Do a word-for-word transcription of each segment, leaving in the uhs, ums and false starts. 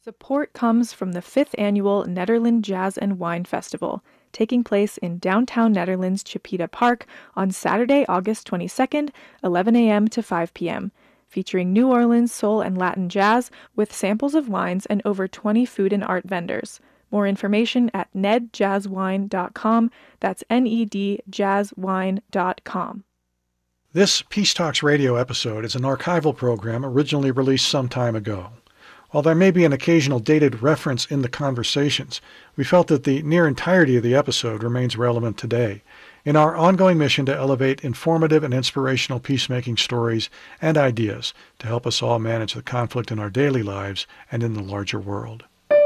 Support comes from the fifth annual Nederland Jazz and Wine Festival, taking place in downtown Netherlands Chipeta Park on Saturday, August twenty-second, eleven a.m. to five p.m., featuring New Orleans soul and Latin jazz with samples of wines and over twenty food and art vendors. More information at ned jazz wine dot com. That's N E D jazz wine dot com. This Peace Talks radio episode is an archival program originally released some time ago. While there may be an occasional dated reference in the conversations, we felt that the near entirety of the episode remains relevant today in our ongoing mission to elevate informative and inspirational peacemaking stories and ideas to help us all manage the conflict in our daily lives and in the larger world.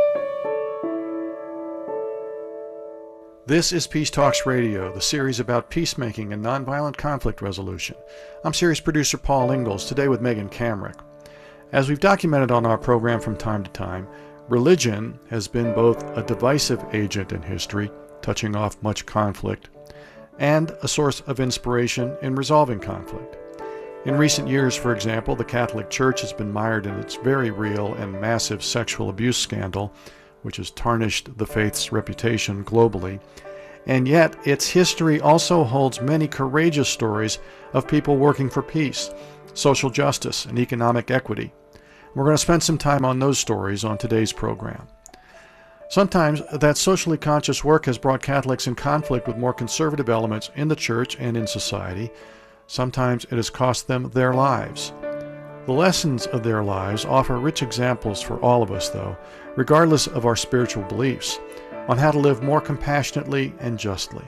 This is Peace Talks Radio, the series about peacemaking and nonviolent conflict resolution. I'm series producer Paul Ingalls, today with Megan Kamerick. As we've documented on our program from time to time, religion has been both a divisive agent in history, touching off much conflict, and a source of inspiration in resolving conflict. In recent years, for example, the Catholic Church has been mired in its very real and massive sexual abuse scandal, which has tarnished the faith's reputation globally. And yet, its history also holds many courageous stories of people working for peace, social justice, and economic equity. We're going to spend some time on those stories on today's program. Sometimes that socially conscious work has brought Catholics in conflict with more conservative elements in the church and in society. Sometimes it has cost them their lives. The lessons of their lives offer rich examples for all of us, though, regardless of our spiritual beliefs, on how to live more compassionately and justly.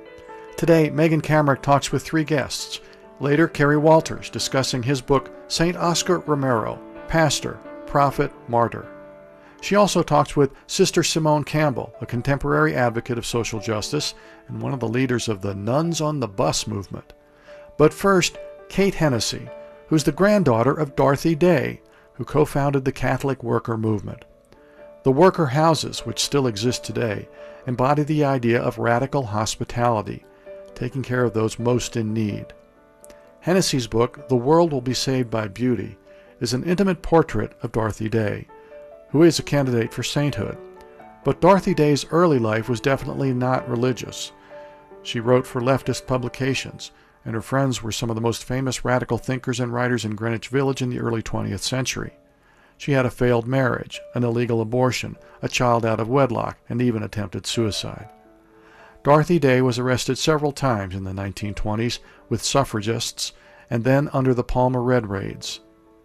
Today, Megan Kamerick talks with three guests. Later, Kerry Walters discussing his book, Saint Oscar Romero, Pastor, Prophet, Martyr. She also talks with Sister Simone Campbell, a contemporary advocate of social justice and one of the leaders of the Nuns on the Bus movement. But first, Kate Hennessy, who's the granddaughter of Dorothy Day, who co-founded the Catholic Worker Movement. The worker houses, which still exist today, embody the idea of radical hospitality, taking care of those most in need. Hennessy's book, The World Will Be Saved by Beauty, is an intimate portrait of Dorothy Day, who is a candidate for sainthood. But Dorothy Day's early life was definitely not religious. She wrote for leftist publications, and her friends were some of the most famous radical thinkers and writers in Greenwich Village in the early twentieth century. She had a failed marriage, an illegal abortion, a child out of wedlock, and even attempted suicide. Dorothy Day was arrested several times in the nineteen twenties with suffragists, and then under the Palmer Red raids.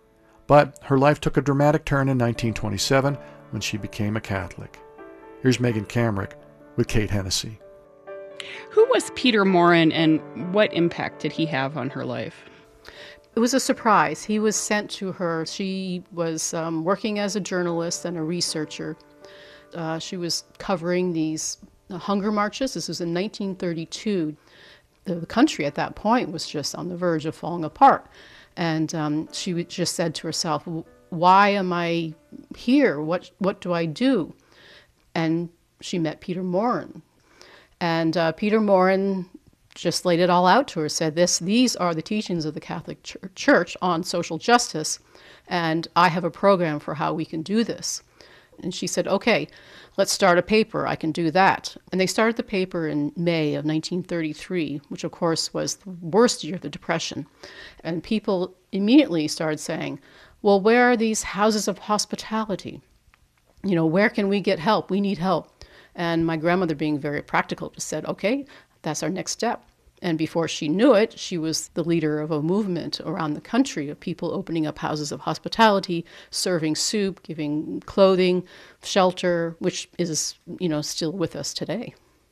But her life took a dramatic turn in nineteen twenty-seven when she became a Catholic. Here's Megan Kamerick with Kate Hennessy. Who was Peter Maurin, and what impact did he have on her life? It was a surprise. He was sent to her. She was um, working as a journalist and a researcher. Uh, she was covering these uh, hunger marches. This was in nineteen thirty-two. The, the country at that point was just on the verge of falling apart. And um, she just said to herself, why am I here? What, what do I do? And she met Peter Maurin. And uh, Peter Maurin just laid it all out to her, said, this, these are the teachings of the Catholic Ch- Church on social justice, and I have a program for how we can do this. And she said, okay, let's start a paper. I can do that. And they started the paper in May of nineteen thirty-three, which of course was the worst year of the Depression. And people immediately started saying, well, where are these houses of hospitality? You know, where can we get help? We need help. And my grandmother, being very practical, just said, okay, that's our next step. And before she knew it, she was the leader of a movement around the country of people opening up houses of hospitality, serving soup, giving clothing, shelter, which is, you know, still with us today.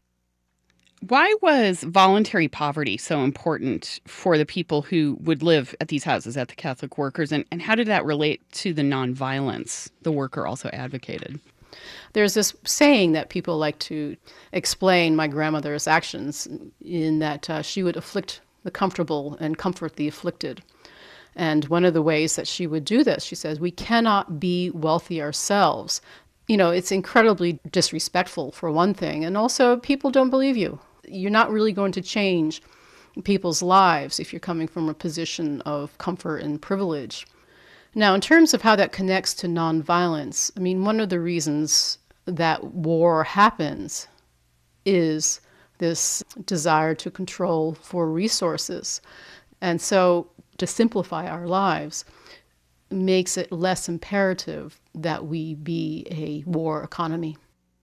Why was voluntary poverty so important for the people who would live at these houses, at the Catholic Workers, and, and how did that relate to the nonviolence the worker also advocated? There's this saying that people like to explain my grandmother's actions in that uh, she would afflict the comfortable and comfort the afflicted. And one of the ways that she would do this, she says, we cannot be wealthy ourselves. You know, it's incredibly disrespectful for one thing, and also people don't believe you. You're not really going to change people's lives if you're coming from a position of comfort and privilege. Now, in terms of how that connects to nonviolence, I mean, one of the reasons that war happens is this desire to control for resources. And so to simplify our lives makes it less imperative that we be a war economy.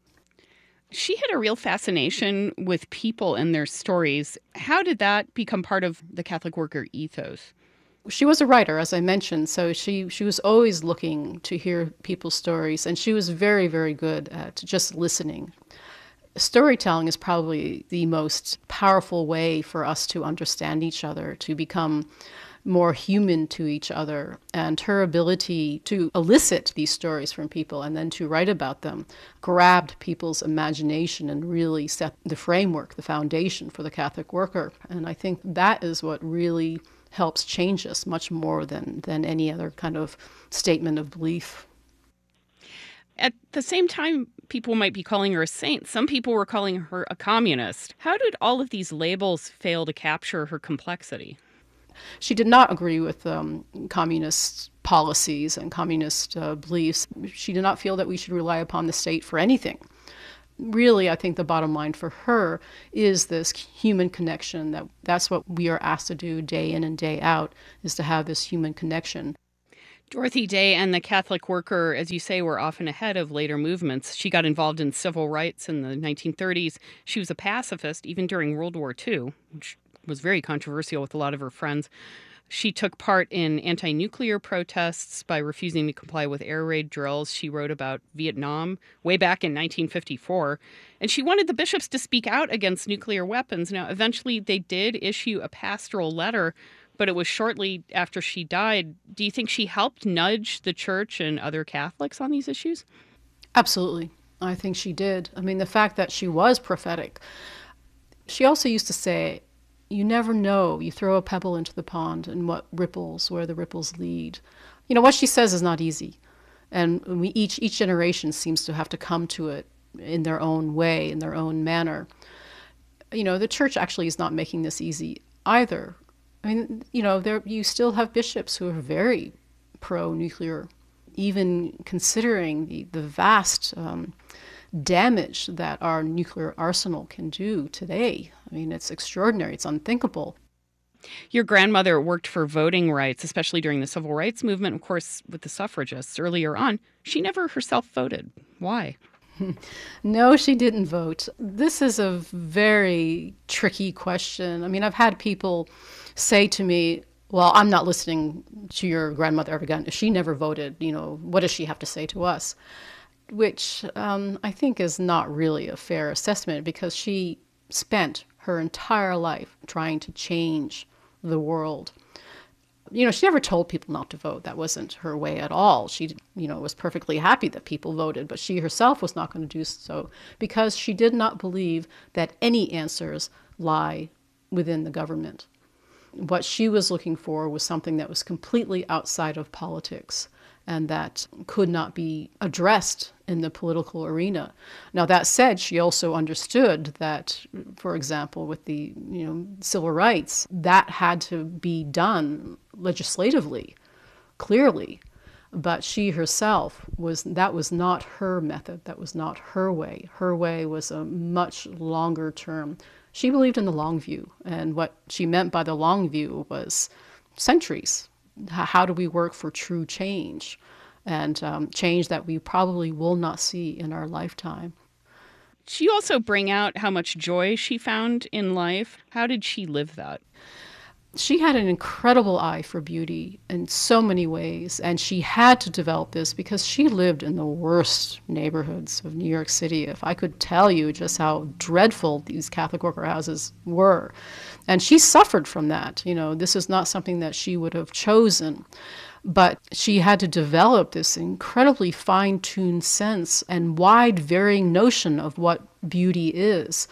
She had a real fascination with people and their stories. How did that become part of the Catholic worker ethos? She was a writer, as I mentioned, so she, she was always looking to hear people's stories, and she was very, very good at just listening. Storytelling is probably the most powerful way for us to understand each other, to become more human to each other, and her ability to elicit these stories from people and then to write about them grabbed people's imagination and really set the framework, the foundation for the Catholic worker. And I think that is what really helps change us much more than, than any other kind of statement of belief. At the same time, people might be calling her a saint. Some people were calling her a communist. How did all of these labels fail to capture her complexity? She did not agree with um, communist policies and communist uh, beliefs. She did not feel that we should rely upon the state for anything. Really, I think the bottom line for her is this human connection. That that's what we are asked to do day in and day out, is to have this human connection. Dorothy Day and the Catholic worker, as you say, were often ahead of later movements. She got involved in civil rights in the nineteen thirties. She was a pacifist even during World War Two, which was very controversial with a lot of her friends. She took part in anti-nuclear protests by refusing to comply with air raid drills. She wrote about Vietnam way back in nineteen fifty-four, and she wanted the bishops to speak out against nuclear weapons. Now, eventually they did issue a pastoral letter, but it was shortly after she died. Do you think she helped nudge the church and other Catholics on these issues? Absolutely. I think she did. I mean, the fact that she was prophetic. She also used to say, you never know. You throw a pebble into the pond and what ripples, where the ripples lead. You know, what she says is not easy. And we each each generation seems to have to come to it in their own way, in their own manner. You know, the church actually is not making this easy either. I mean, you know, there you still have bishops who are very pro-nuclear, even considering the, the vast um, damage that our nuclear arsenal can do today. I mean, it's extraordinary. It's unthinkable. Your grandmother worked for voting rights, especially during the civil rights movement, of course, with the suffragists earlier on. She never herself voted. Why? No, she didn't vote. This is a very tricky question. I mean, I've had people say to me, well, I'm not listening to your grandmother ever again. She never voted. You know, what does she have to say to us? Which um, I think is not really a fair assessment, because she spent her entire life trying to change the world. You know, she never told people not to vote. That wasn't her way at all. She, you know, was perfectly happy that people voted, but she herself was not going to do so because she did not believe that any answers lie within the government. What she was looking for was something that was completely outside of politics and that could not be addressed in the political arena. Now, that said, she also understood that, for example, with the you know civil rights, that had to be done legislatively, clearly. But she herself, was that was not her method. That was not her way. Her way was a much longer term. She believed in the long view, and what she meant by the long view was centuries. How do we work for true change, and um, change that we probably will not see in our lifetime? She also bring out how much joy she found in life. How did she live that? She had an incredible eye for beauty in so many ways, and she had to develop this because she lived in the worst neighborhoods of New York City. If I could tell you just how dreadful these Catholic worker houses were. And she suffered from that. You know, this is not something that she would have chosen. But she had to develop this incredibly fine-tuned sense and wide varying notion of what beauty is.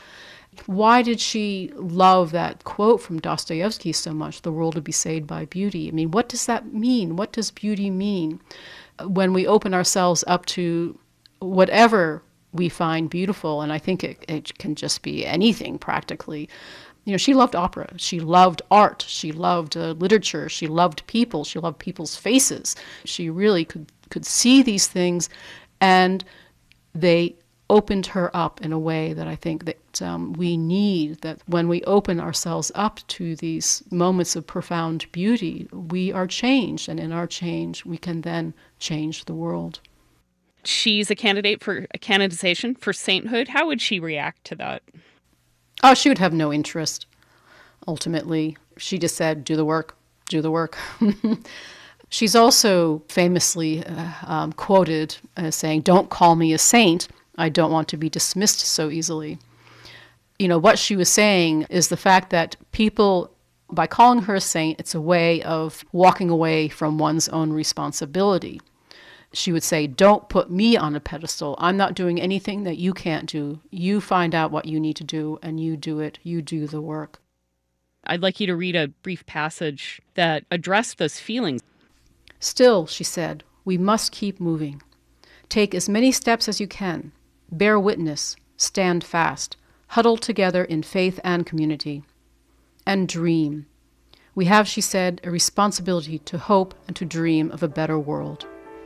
Why did she love that quote from Dostoevsky so much, the world to be saved by beauty? I mean, what does that mean? What does beauty mean? When we open ourselves up to whatever we find beautiful, and I think it, it can just be anything practically, You know, she loved opera. She loved art. She loved uh, literature. She loved people. She loved people's faces. She really could, could see these things, and they opened her up in a way that I think that um, we need, that when we open ourselves up to these moments of profound beauty, we are changed, and in our change, we can then change the world. She's a candidate for a canonization for sainthood. How would she react to that? Oh, she would have no interest, ultimately. She just said, do the work, do the work. She's also famously uh, um, quoted as saying, don't call me a saint. I don't want to be dismissed so easily. You know, what she was saying is the fact that people, by calling her a saint, it's a way of walking away from one's own responsibility. She would say, don't put me on a pedestal. I'm not doing anything that you can't do. You find out what you need to do, and you do it. You do the work. I'd like you to read a brief passage that addressed those feelings. Still, she said, we must keep moving. Take as many steps as you can. Bear witness, stand fast, huddle together in faith and community. And dream. We have, she said, a responsibility to hope and to dream of a better world.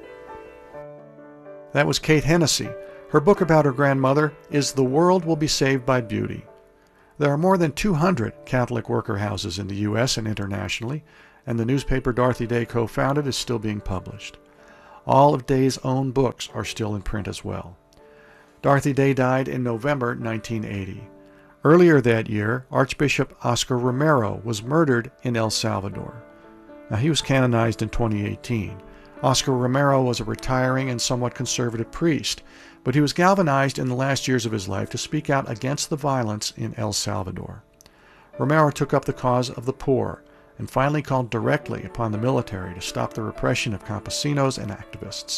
That was Kate Hennessy. Her book about her grandmother is The World Will Be Saved by Beauty. There are more than two hundred Catholic worker houses in the U S and internationally, and the newspaper Dorothy Day co-founded is still being published. All of Day's own books are still in print as well. Dorothy Day died in November nineteen eighty. Earlier that year, Archbishop Oscar Romero was murdered in El Salvador. Now, he was canonized in twenty eighteen. Oscar Romero was a retiring and somewhat conservative priest, but he was galvanized in the last years of his life to speak out against the violence in El Salvador. Romero took up the cause of the poor and finally called directly upon the military to stop the repression of campesinos and activists.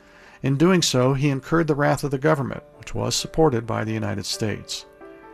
In doing so, he incurred the wrath of the government, which was supported by the United States.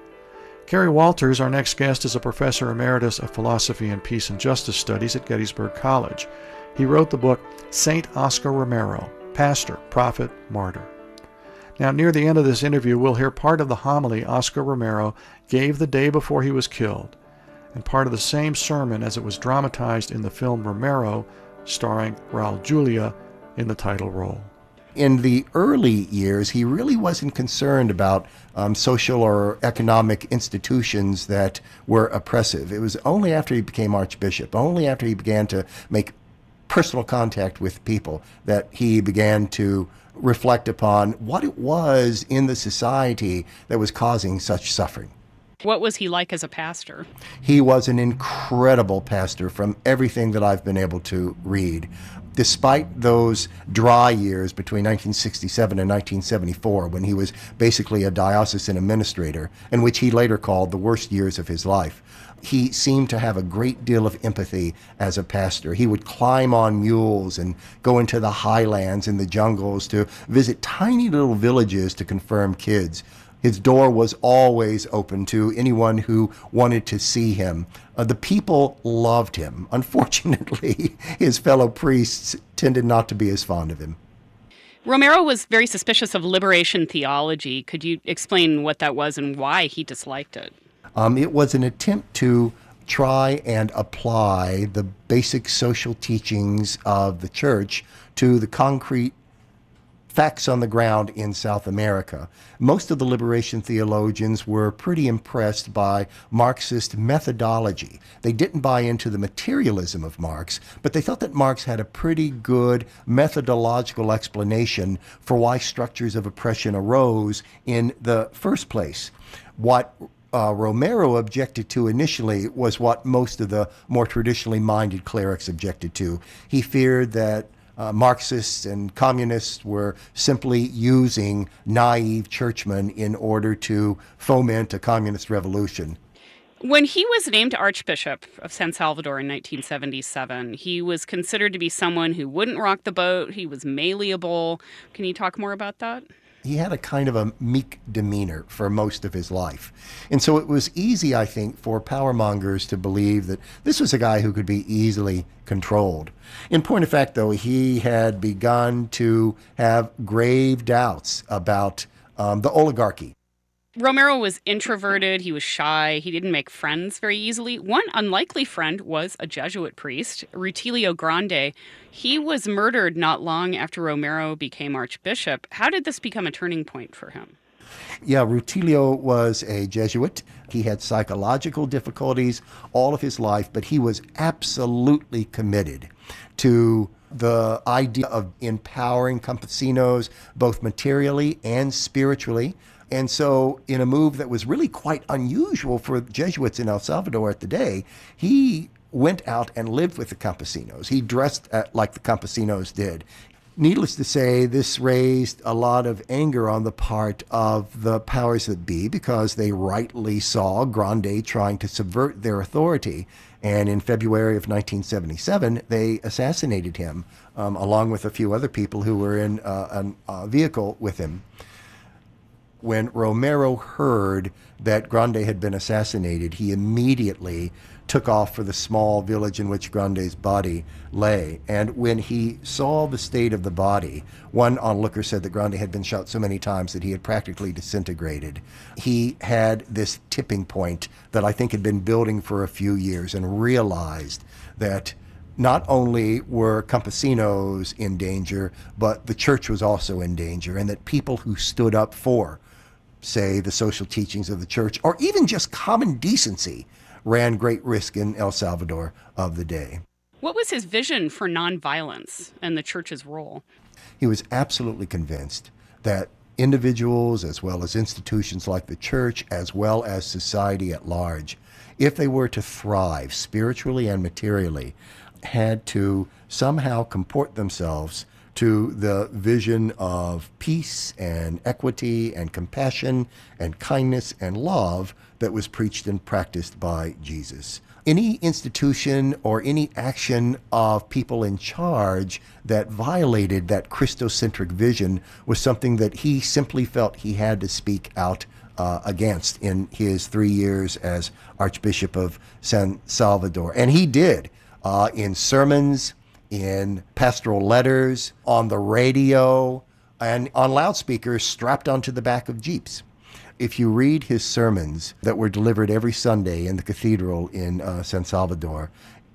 Kerry Walters, our next guest, is a professor emeritus of philosophy and peace and justice studies at Gettysburg College. He wrote the book Saint Oscar Romero, Pastor, Prophet, Martyr. Now, near the end of this interview, we'll hear part of the homily Oscar Romero gave the day before he was killed, and part of the same sermon as it was dramatized in the film Romero, starring Raul Julia in the title role. In the early years, he really wasn't concerned about um, social or economic institutions that were oppressive. It was only after he became archbishop, only after he began to make personal contact with people, that he began to reflect upon what it was in the society that was causing such suffering. What was he like as a pastor? He was an incredible pastor from everything that I've been able to read. Despite those dry years between nineteen sixty-seven and nineteen seventy-four, when he was basically a diocesan administrator, and which he later called the worst years of his life, he seemed to have a great deal of empathy as a pastor. He would climb on mules and go into the highlands and the jungles to visit tiny little villages to confirm kids. His door was always open to anyone who wanted to see him. Uh, the people loved him. Unfortunately, his fellow priests tended not to be as fond of him. Romero was very suspicious of liberation theology. Could you explain what that was and why he disliked it? Um, it was an attempt to try and apply the basic social teachings of the church to the concrete facts on the ground in South America. Most of the liberation theologians were pretty impressed by Marxist methodology. They didn't buy into the materialism of Marx, but they thought that Marx had a pretty good methodological explanation for why structures of oppression arose in the first place. What Uh, Romero objected to initially was what most of the more traditionally minded clerics objected to. He feared that uh, Marxists and communists were simply using naive churchmen in order to foment a communist revolution. When he was named Archbishop of San Salvador in nineteen seventy-seven, he was considered to be someone who wouldn't rock the boat. He was malleable. Can you talk more about that? He had a kind of a meek demeanor for most of his life. And so it was easy, I think, for powermongers to believe that this was a guy who could be easily controlled. In point of fact, though, he had begun to have grave doubts about um, the oligarchy. Romero was introverted. He was shy. He didn't make friends very easily. One unlikely friend was a Jesuit priest, Rutilio Grande. He was murdered not long after Romero became archbishop. How did this become a turning point for him? Yeah, Rutilio was a Jesuit. He had psychological difficulties all of his life, but he was absolutely committed to the idea of empowering campesinos both materially and spiritually. And so in a move that was really quite unusual for Jesuits in El Salvador at the day, he went out and lived with the campesinos. He dressed at, like the campesinos did. Needless to say, this raised a lot of anger on the part of the powers that be because they rightly saw Grande trying to subvert their authority. And in February of nineteen seventy-seven, they assassinated him, um, along with a few other people who were in uh, a, a vehicle with him. When Romero heard that Grande had been assassinated, he immediately took off for the small village in which Grande's body lay. And when he saw the state of the body, one onlooker said that Grande had been shot so many times that he had practically disintegrated. He had this tipping point that I think had been building for a few years and realized that not only were campesinos in danger, but the church was also in danger, and that people who stood up for, say, the social teachings of the church, or even just common decency, ran great risk in El Salvador of the day. What was his vision for nonviolence and the church's role? He was absolutely convinced that individuals, as well as institutions like the church, as well as society at large, if they were to thrive spiritually and materially, had to somehow comport themselves to the vision of peace and equity and compassion and kindness and love that was preached and practiced by Jesus. Any institution or any action of people in charge that violated that Christocentric vision was something that he simply felt he had to speak out uh, against in his three years as Archbishop of San Salvador. And he did, uh, in sermons, in pastoral letters, on the radio, and on loudspeakers strapped onto the back of Jeeps. If you read his sermons that were delivered every Sunday in the cathedral in uh, San Salvador,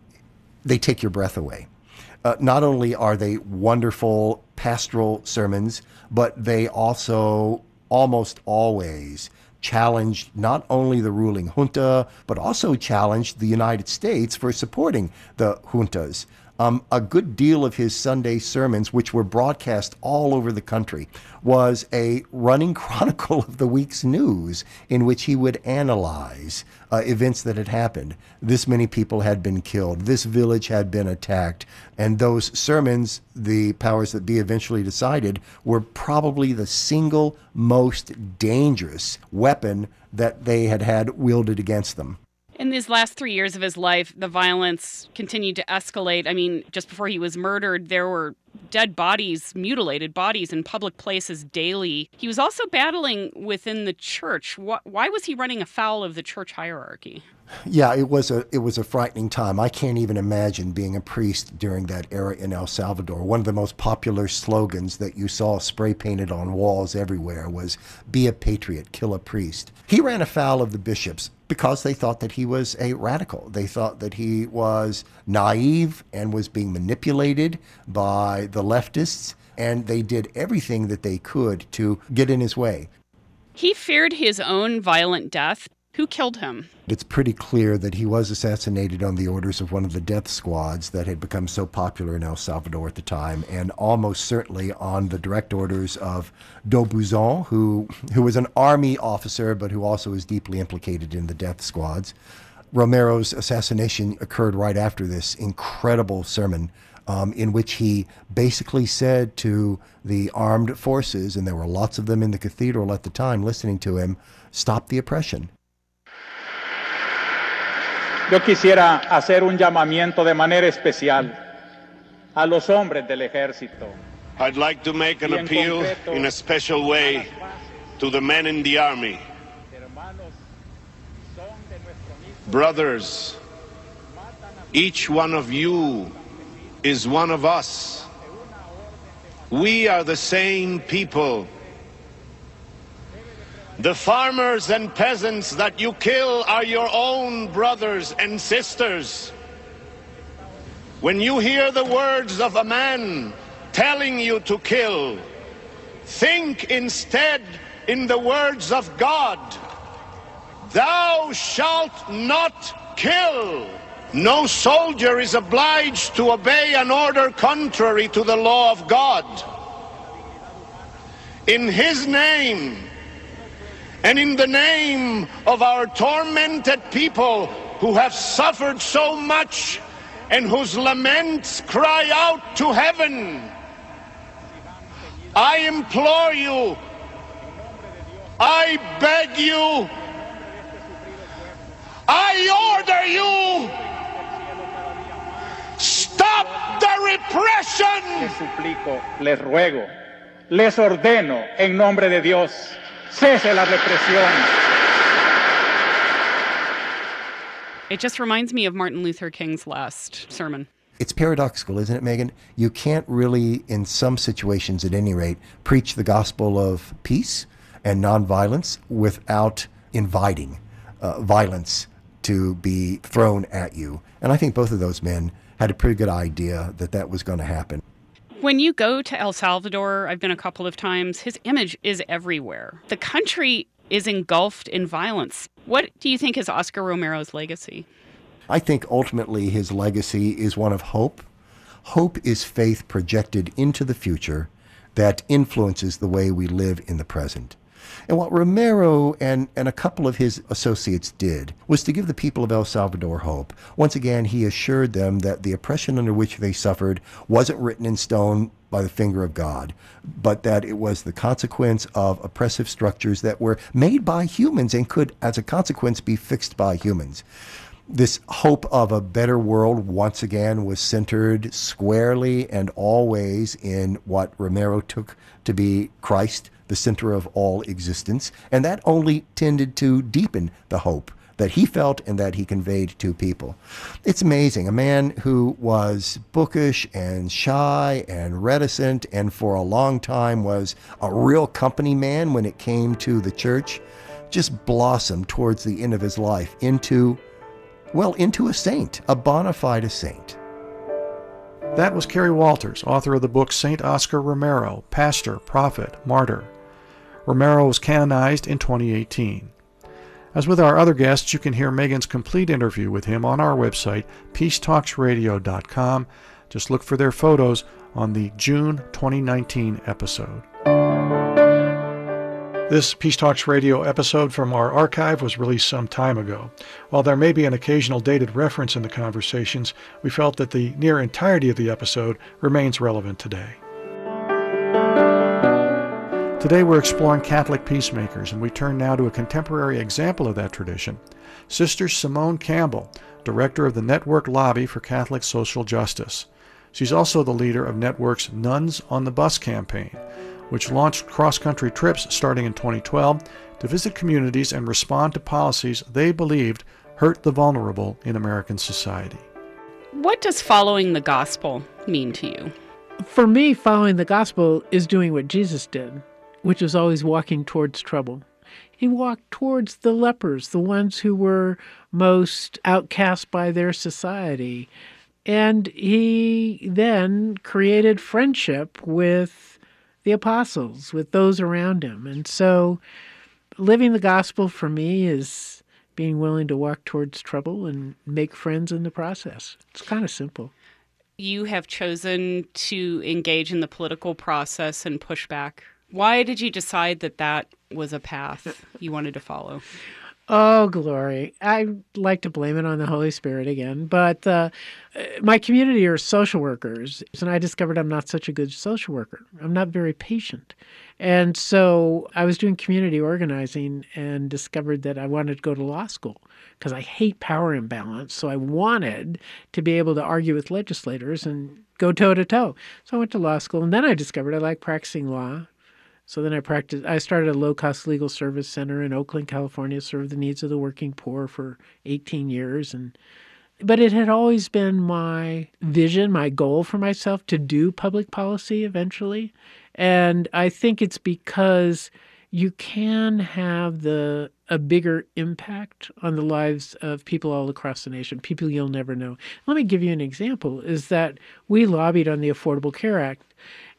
they take your breath away. Uh, not only are they wonderful pastoral sermons, but they also almost always challenged not only the ruling junta, but also challenged the United States for supporting the juntas. Um, a good deal of his Sunday sermons, which were broadcast all over the country, was a running chronicle of the week's news in which he would analyze uh, events that had happened. This many people had been killed. This village had been attacked. And those sermons, the powers that be eventually decided, were probably the single most dangerous weapon that they had had wielded against them. In these last three years of his life, the violence continued to escalate. I mean, just before he was murdered, there were dead bodies, mutilated bodies in public places daily. He was also battling within the church. Why was he running afoul of the church hierarchy? Yeah, it was a it was a frightening time. I can't even imagine being a priest during that era in El Salvador. One of the most popular slogans that you saw spray painted on walls everywhere was, "Be a patriot, kill a priest." He ran afoul of the bishops because they thought that he was a radical. They thought that he was naive and was being manipulated by the leftists, and they did everything that they could to get in his way. He feared his own violent death. Who killed him? It's pretty clear that he was assassinated on the orders of one of the death squads that had become so popular in El Salvador at the time, and almost certainly on the direct orders of d'Aubusson, who, who was an army officer, but who also was deeply implicated in the death squads. Romero's assassination occurred right after this incredible sermon, um, in which he basically said to the armed forces, and there were lots of them in the cathedral at the time listening to him, "Stop the oppression." Yo quisiera hacer un llamamiento de manera especial a los hombres del ejército. I'd like to make an appeal in a special way to the men in the army. Brothers, each one of you is one of us. We are the same people. The farmers and peasants that you kill are your own brothers and sisters. When you hear the words of a man telling you to kill, think instead in the words of God. Thou shalt not kill. No soldier is obliged to obey an order contrary to the law of God. In his name, and in the name of our tormented people who have suffered so much and whose laments cry out to heaven, I implore you, I beg you, I order you, stop the repression! Les suplico, les ruego, les ordeno en nombre de Dios, cese la represión. It just reminds me of Martin Luther King's last sermon. It's paradoxical, isn't it, Megan? You can't really, in some situations at any rate, preach the gospel of peace and nonviolence without inviting uh, violence to be thrown at you. And I think both of those men had a pretty good idea that that was going to happen. When you go to El Salvador, I've been a couple of times, his image is everywhere. The country is engulfed in violence. What do you think is Oscar Romero's legacy? I think ultimately his legacy is one of hope. Hope is faith projected into the future that influences the way we live in the present. And what Romero and, and a couple of his associates did was to give the people of El Salvador hope. Once again, he assured them that the oppression under which they suffered wasn't written in stone by the finger of God, but that it was the consequence of oppressive structures that were made by humans and could, as a consequence, be fixed by humans. This hope of a better world, once again, was centered squarely and always in what Romero took to be Christ, the center of all existence, and that only tended to deepen the hope that he felt and that he conveyed to people. It's amazing. A man who was bookish and shy and reticent and for a long time was a real company man when it came to the church, just blossomed towards the end of his life into, well, into a saint, a bona fide saint. That was Kerry Walters, author of the book Saint Oscar Romero, Pastor, Prophet, Martyr. Romero was canonized in twenty eighteen. As with our other guests, you can hear Megan's complete interview with him on our website, peace talks radio dot com. Just look for their photos on the June twenty nineteen episode. This Peace Talks Radio episode from our archive was released some time ago. While there may be an occasional dated reference in the conversations, we felt that the near entirety of the episode remains relevant today. Today we're exploring Catholic peacemakers, and we turn now to a contemporary example of that tradition. Sister Simone Campbell, director of the Network Lobby for Catholic Social Justice. She's also the leader of Network's Nuns on the Bus campaign, which launched cross-country trips starting in twenty twelve to visit communities and respond to policies they believed hurt the vulnerable in American society. What does following the gospel mean to you? For me, following the gospel is doing what Jesus did, which is always walking towards trouble. He walked towards the lepers, the ones who were most outcast by their society. And he then created friendship with the apostles, with those around him. And so living the gospel for me is being willing to walk towards trouble and make friends in the process. It's kind of simple. You have chosen to engage in the political process and push back. Why did you decide that that was a path you wanted to follow? Oh, glory. I like to blame it on the Holy Spirit again, but uh, my community are social workers, and I discovered I'm not such a good social worker. I'm not very patient. And so I was doing community organizing and discovered that I wanted to go to law school because I hate power imbalance. So I wanted to be able to argue with legislators and go toe-to-toe. So I went to law school, and then I discovered I like practicing law. So then I practiced, I started a low-cost legal service center in Oakland, California, served the needs of the working poor for eighteen years. And but it had always been my vision, my goal for myself to do public policy eventually. And I think it's because you can have the a bigger impact on the lives of people all across the nation, people you'll never know. Let me give you an example, is that we lobbied on the Affordable Care Act.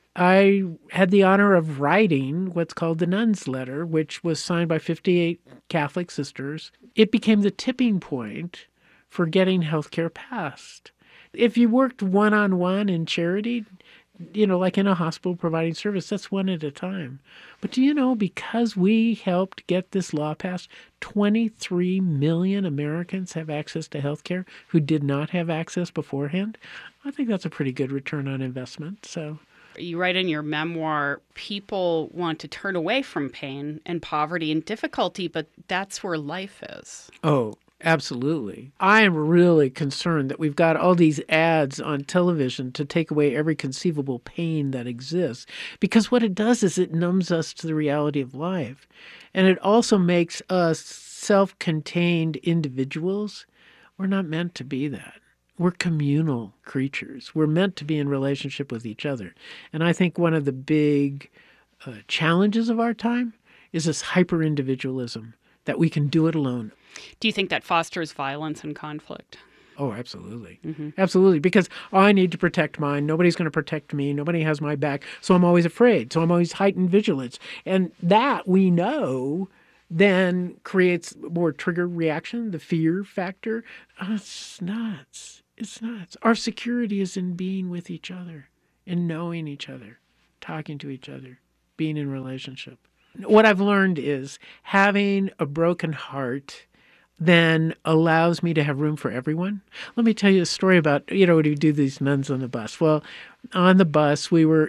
I had the honor of writing what's called the Nuns Letter, which was signed by fifty-eight Catholic sisters. It became the tipping point for getting health care passed. If you worked one-on-one in charity, you know, like in a hospital providing service, that's one at a time. But do you know, because we helped get this law passed, twenty-three million Americans have access to health care who did not have access beforehand? I think that's a pretty good return on investment. So you write in your memoir, people want to turn away from pain and poverty and difficulty, but that's where life is. Oh, absolutely. I am really concerned that we've got all these ads on television to take away every conceivable pain that exists, because what it does is it numbs us to the reality of life. And it also makes us self-contained individuals. We're not meant to be that. We're communal creatures. We're meant to be in relationship with each other. And I think one of the big uh, challenges of our time is this hyper-individualism, that we can do it alone. Do you think that fosters violence and conflict? Oh, absolutely. Mm-hmm. Absolutely. Because I need to protect mine. Nobody's going to protect me. Nobody has my back. So I'm always afraid. So I'm always heightened vigilance. And that, we know, then creates more trigger reaction, the fear factor. Oh, it's nuts. It's nuts. Our security is in being with each other, in knowing each other, talking to each other, being in relationship. What I've learned is having a broken heart then allows me to have room for everyone. Let me tell you a story about, you know, when you do these nuns on the bus. Well, on the bus, we were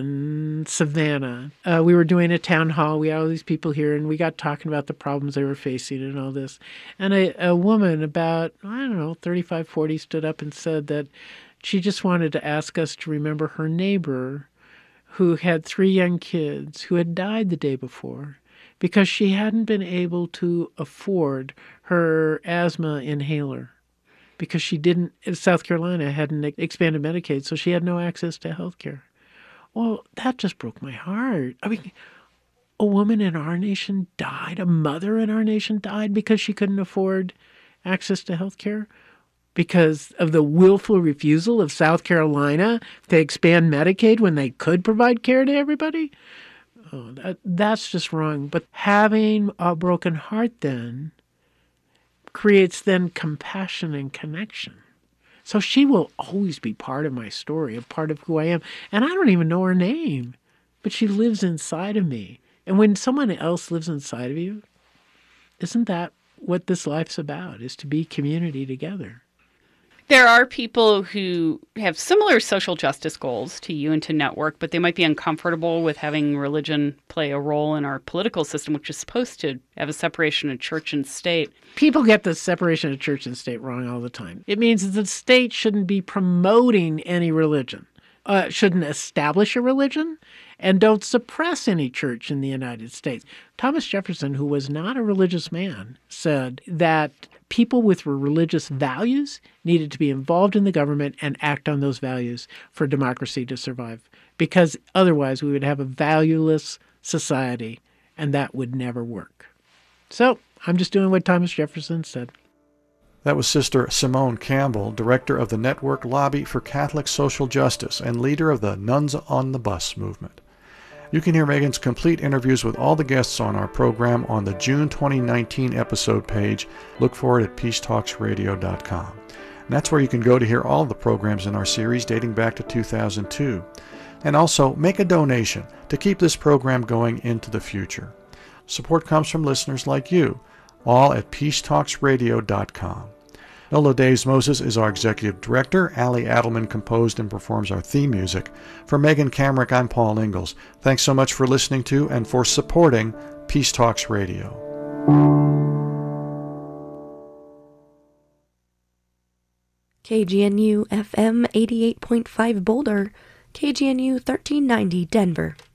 in Savannah. Uh, we were doing a town hall. We had all these people here, and we got talking about the problems they were facing and all this. And a, a woman about, I don't know, thirty-five, forty stood up and said that she just wanted to ask us to remember her neighbor who had three young kids who had died the day before because she hadn't been able to afford her asthma inhaler, because she didn't, South Carolina hadn't expanded Medicaid, so she had no access to health care. Well, that just broke my heart. I mean, a woman in our nation died, a mother in our nation died because she couldn't afford access to health care, because of the willful refusal of South Carolina to expand Medicaid when they could provide care to everybody. Oh, that, that's just wrong. But having a broken heart then creates then compassion and connection. So she will always be part of my story, a part of who I am. And I don't even know her name, but she lives inside of me. And when someone else lives inside of you, isn't that what this life's about, is to be community together? There are people who have similar social justice goals to you and to Network, but they might be uncomfortable with having religion play a role in our political system, which is supposed to have a separation of church and state. People get the separation of church and state wrong all the time. It means that the state shouldn't be promoting any religion, uh, shouldn't establish a religion, and don't suppress any church in the United States. Thomas Jefferson, who was not a religious man, said that people with religious values needed to be involved in the government and act on those values for democracy to survive, because otherwise we would have a valueless society, and that would never work. So I'm just doing what Thomas Jefferson said. That was Sister Simone Campbell, director of the Network Lobby for Catholic Social Justice and leader of the Nuns on the Bus movement. You can hear Megan's complete interviews with all the guests on our program on the June twenty nineteen episode page. Look for it at peace talks radio dot com. And that's where you can go to hear all of the programs in our series dating back to two thousand two. And also make a donation to keep this program going into the future. Support comes from listeners like you, all at peace talks radio dot com. Nola Days Moses is our executive director. Allie Adelman composed and performs our theme music. For Megan Kamerick, I'm Paul Ingalls. Thanks so much for listening to and for supporting Peace Talks Radio. K G N U F M eighty-eight point five Boulder, K G N U thirteen ninety Denver.